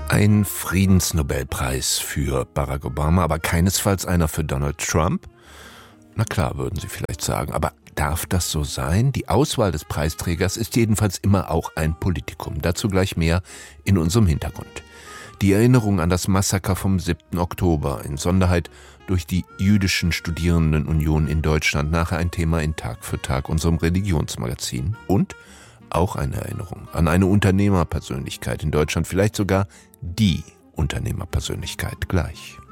Ein Friedensnobelpreis für Barack Obama, aber keinesfalls einer für Donald Trump? Na klar, würden Sie vielleicht sagen, aber darf das so sein? Die Auswahl des Preisträgers ist jedenfalls immer auch ein Politikum. Dazu gleich mehr in unserem Hintergrund. Die Erinnerung an das Massaker vom 7. Oktober, in Sonderheit durch die Jüdischen Studierendenunion in Deutschland, nachher ein Thema in Tag für Tag, unserem Religionsmagazin. Und auch eine Erinnerung an eine Unternehmerpersönlichkeit in Deutschland, vielleicht sogar die Unternehmerpersönlichkeit gleich.